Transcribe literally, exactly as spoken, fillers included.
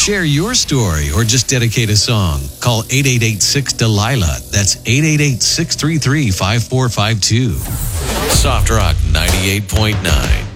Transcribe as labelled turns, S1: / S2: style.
S1: Share your story or just dedicate a song. Call eight eight eight six Delilah. That's eight eight eight six three three five four five two. Soft Rock ninety-eight point nine.